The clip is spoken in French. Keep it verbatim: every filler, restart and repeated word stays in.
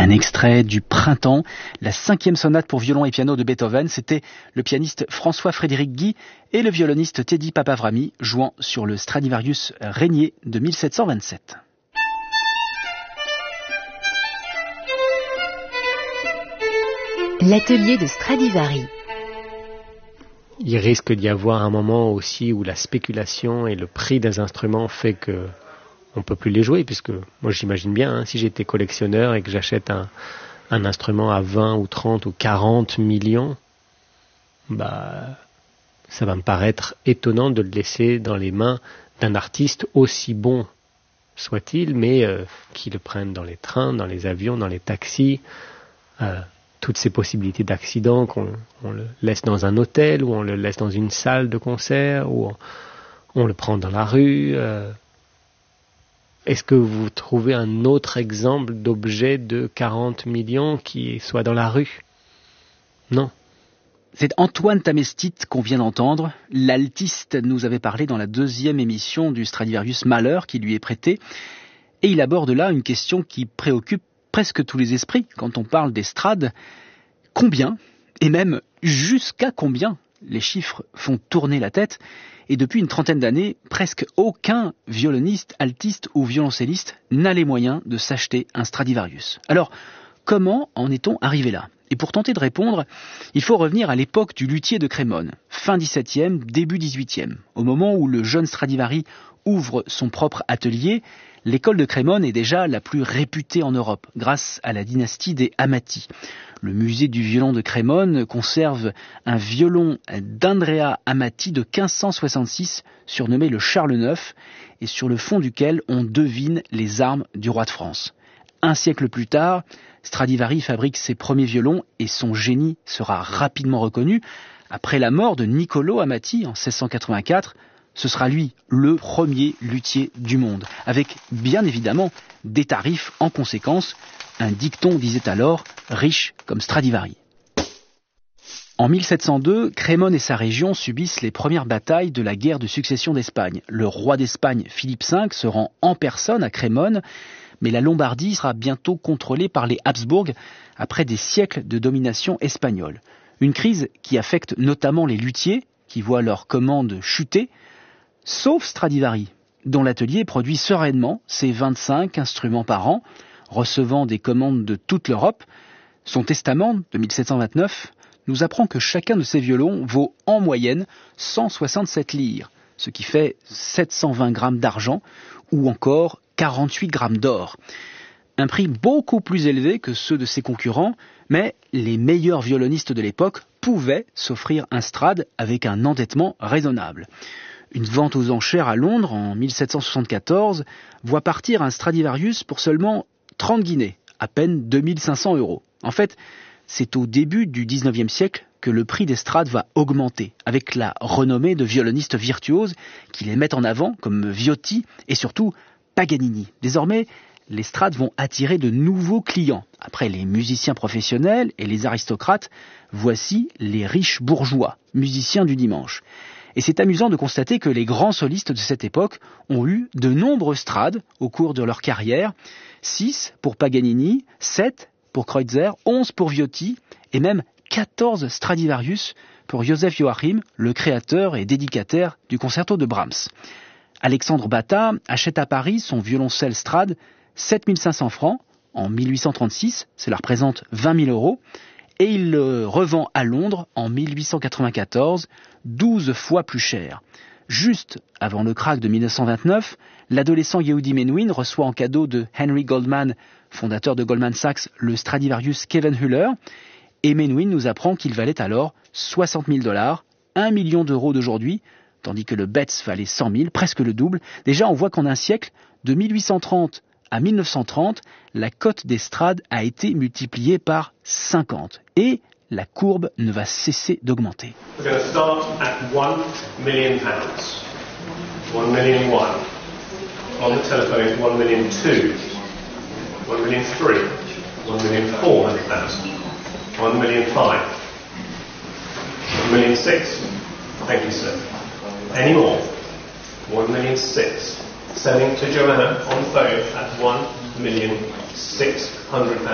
Un extrait du Printemps, la cinquième sonate pour violon et piano de Beethoven. C'était le pianiste François-Frédéric Guy et le violoniste Teddy Papavrami jouant sur le Stradivarius Régnier de mille sept cent vingt-sept. L'atelier de Stradivari. Il risque d'y avoir un moment aussi où la spéculation et le prix des instruments fait que on peut plus les jouer, puisque moi j'imagine bien, hein, si j'étais collectionneur et que j'achète un, un instrument à vingt ou trente ou quarante millions, bah, ça va me paraître étonnant de le laisser dans les mains d'un artiste aussi bon soit-il, mais euh, qui le prenne dans les trains, dans les avions, dans les taxis, euh, toutes ces possibilités d'accident, qu'on on le laisse dans un hôtel, ou on le laisse dans une salle de concert, ou on, on le prend dans la rue. Euh, Est-ce que vous trouvez un autre exemple d'objet de quarante millions qui soit dans la rue ? Non. C'est Antoine Tamestit qu'on vient d'entendre. L'altiste nous avait parlé dans la deuxième émission du Stradivarius Malheur qui lui est prêté. Et il aborde là une question qui préoccupe presque tous les esprits quand on parle des strades. Combien, et même jusqu'à combien, les chiffres font tourner la tête. Et depuis une trentaine d'années, presque aucun violoniste, altiste ou violoncelliste n'a les moyens de s'acheter un Stradivarius. Alors, comment en est-on arrivé là ? Et pour tenter de répondre, il faut revenir à l'époque du luthier de Crémone, fin dix-septième, début dix-huitième. Au moment où le jeune Stradivari ouvre son propre atelier, l'école de Crémone est déjà la plus réputée en Europe, grâce à la dynastie des Amati. Le musée du violon de Crémone conserve un violon d'Andrea Amati de quinze cent soixante-six, surnommé le Charles neuf, et sur le fond duquel on devine les armes du roi de France. Un siècle plus tard, Stradivari fabrique ses premiers violons et son génie sera rapidement reconnu. Après la mort de Niccolò Amati en seize cent quatre-vingt-quatre, ce sera lui le premier luthier du monde, avec bien évidemment des tarifs en conséquence. Un dicton disait alors « riche comme Stradivari ». En mille sept cent deux, Crémone et sa région subissent les premières batailles de la guerre de succession d'Espagne. Le roi d'Espagne, Philippe cinq, se rend en personne à Crémone, mais la Lombardie sera bientôt contrôlée par les Habsbourg après des siècles de domination espagnole. Une crise qui affecte notamment les luthiers, qui voient leurs commandes chuter, sauf Stradivari, dont l'atelier produit sereinement ses vingt-cinq instruments par an, recevant des commandes de toute l'Europe. Son testament de mille sept cent vingt-neuf nous apprend que chacun de ces violons vaut en moyenne cent soixante-sept livres, ce qui fait sept cent vingt grammes d'argent ou encore quarante-huit grammes d'or. Un prix beaucoup plus élevé que ceux de ses concurrents, mais les meilleurs violonistes de l'époque pouvaient s'offrir un Strad avec un endettement raisonnable. Une vente aux enchères à Londres en mille sept cent soixante-quatorze voit partir un Stradivarius pour seulement trente guinées, à peine deux mille cinq cents euros. En fait, c'est au début du dix-neuvième siècle que le prix des Strades va augmenter, avec la renommée de violonistes virtuoses qui les mettent en avant, comme Viotti et surtout Paganini. Désormais, les Strades vont attirer de nouveaux clients. Après les musiciens professionnels et les aristocrates, voici les riches bourgeois, musiciens du dimanche. Et c'est amusant de constater que les grands solistes de cette époque ont eu de nombreux Strades au cours de leur carrière. six pour Paganini, sept pour Kreutzer, onze pour Viotti et même quatorze Stradivarius pour Joseph Joachim, le créateur et dédicataire du concerto de Brahms. Alexandre Bata achète à Paris son violoncelle Strad sept mille cinq cents francs en mille huit cent trente-six, cela représente vingt mille euros, et il le revend à Londres en mille huit cent quatre-vingt-quatorze, douze fois plus cher. Juste avant le krach de mille neuf cent vingt-neuf, l'adolescent Yehudi Menuhin reçoit en cadeau de Henry Goldman, fondateur de Goldman Sachs, le Stradivarius Khevenhuller, et Menuhin nous apprend qu'il valait alors soixante mille dollars, un million d'euros d'aujourd'hui, tandis que le Betz valait cent mille, presque le double. Déjà, on voit qu'en un siècle, de mille huit cent trente à mille neuf cent trente, la cote des Strades a été multipliée par cinquante. Et la courbe ne va cesser d'augmenter. We're going to start at one million pounds. one million one. On the telephone is one million two. one million three. one million four hundred thousand. one million five. one million six. Thank you, sir. Any more? one million six. Selling to Joanna on the phone at one million six hundred thousand.